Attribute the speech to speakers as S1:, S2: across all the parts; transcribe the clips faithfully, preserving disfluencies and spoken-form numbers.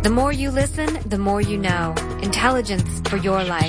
S1: The more you listen, the more you know. Intelligence for your life.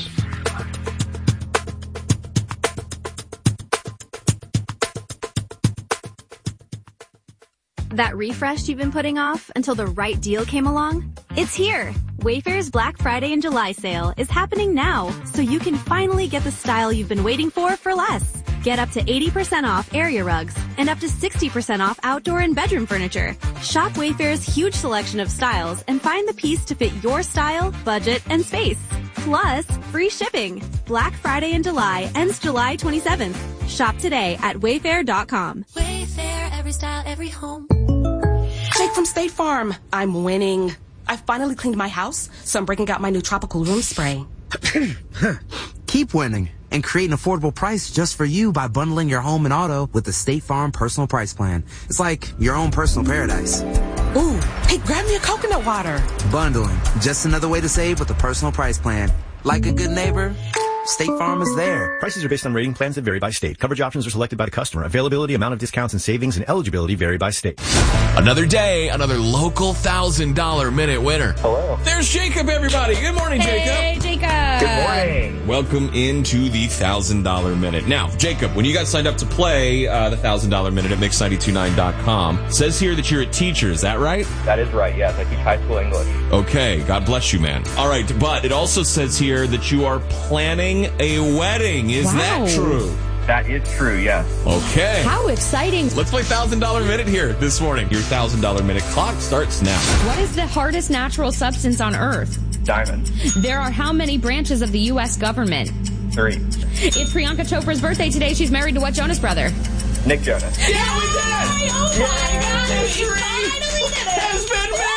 S2: That refresh you've been putting off until the right deal came along? It's here! Wayfair's Black Friday and July sale is happening now, so you can finally get the style you've been waiting for for less. Get up to eighty percent off area rugs and up to sixty percent off outdoor and bedroom furniture. Shop Wayfair's huge selection of styles and find the piece to fit your style, budget, and space. Plus, free shipping. Black Friday in July ends July twenty-seventh. Shop today at wayfair dot com.
S3: Wayfair, every style, every home.
S4: Jake from State Farm. I'm winning. I finally cleaned my house, so I'm breaking out my new tropical room spray.
S5: Keep winning and create an affordable price just for you by bundling your home and auto with the State Farm Personal Price Plan. It's like your own personal paradise.
S4: Ooh, hey, grab me a coconut water.
S5: Bundling, just another way to save with the Personal Price Plan. Like a good neighbor, State Farm is there.
S6: Prices are based on rating plans that vary by state. Coverage options are selected by the customer. Availability, amount of discounts and savings, and eligibility vary by state.
S7: Another day, another local one thousand dollar minute winner.
S8: Hello.
S7: There's Jacob, everybody. Good morning,
S9: hey,
S7: Jacob.
S9: Jacob.
S8: Good morning.
S7: Welcome into the one thousand dollar minute. Now, Jacob, when you got signed up to play uh, the one thousand dollar minute at mix nine two nine dot com, it says here that you're a teacher. Is that right?
S8: That is right, yes. I teach high school English.
S7: Okay. God bless you, man. All right. But it also says here that you are planning a wedding. Is
S9: wow.
S7: that true?
S8: That is true, yes.
S7: Okay.
S9: How exciting.
S7: Let's play one thousand dollar minute here this morning. Your one thousand dollar minute clock starts now.
S9: What is the hardest natural substance on Earth?
S8: Diamond.
S9: There are how many branches of the U S government?
S8: Three.
S9: It's Priyanka Chopra's birthday today. She's married to what Jonas brother?
S8: Nick Jonas.
S7: Yeah, we did it!
S9: Oh my
S7: yeah,
S9: God,
S7: history
S9: we finally did it!
S7: has been made!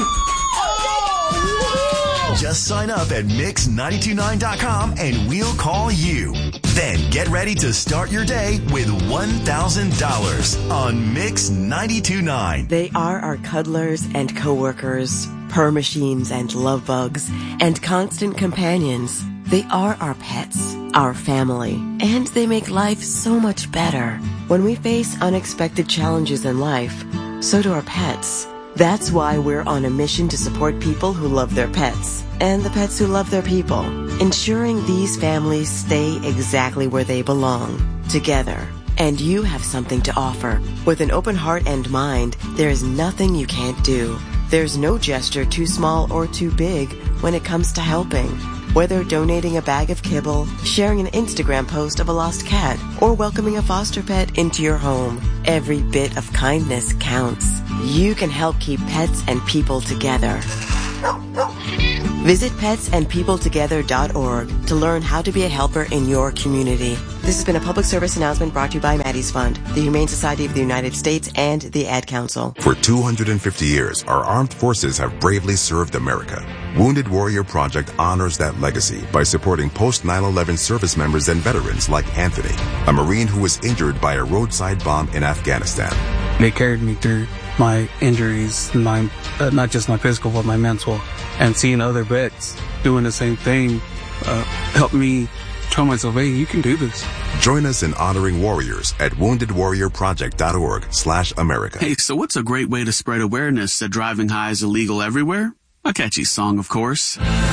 S10: Just sign up at mix nine two nine dot com and we'll call you. Then get ready to start your day with one thousand dollars on Mix ninety-two point nine.
S11: They are our cuddlers and coworkers, purr machines and love bugs, and constant companions. They are our pets, our family, and they make life so much better. When we face unexpected challenges in life, so do our pets. That's why we're on a mission to support people who love their pets and the pets who love their people, ensuring these families stay exactly where they belong, together. And you have something to offer. With an open heart and mind, there is nothing you can't do. There's no gesture too small or too big when it comes to helping. Whether donating a bag of kibble, sharing an Instagram post of a lost cat, or welcoming a foster pet into your home, every bit of kindness counts. You can help keep pets and people together. Visit pets and people together dot org to learn how to be a helper in your community. This has been a public service announcement brought to you by Maddie's Fund, the Humane Society of the United States, and the Ad Council.
S12: For two hundred fifty years, our armed forces have bravely served America. Wounded Warrior Project honors that legacy by supporting post nine eleven service members and veterans like Anthony, a Marine who was injured by a roadside bomb in Afghanistan.
S13: They carried me through my injuries, my uh, not just my physical, but my mental. And seeing other vets doing the same thing uh, helped me tell myself, hey, you can do this.
S12: Join us in honoring warriors at wounded warrior project dot org slash America.
S14: Hey, so what's a great way to spread awareness that driving high is illegal everywhere? A catchy song, of course.